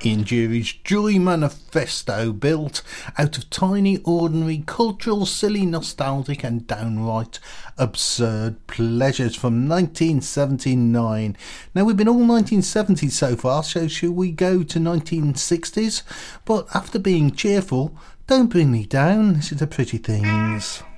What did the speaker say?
Ian Dury's Joy Manifesto, built out of tiny, ordinary, cultural, silly, nostalgic and downright absurd pleasures from 1979. Now, we've been all 1970s so far, so shall we go to 1960s? But after being cheerful, don't bring me down, this is the Pretty Things.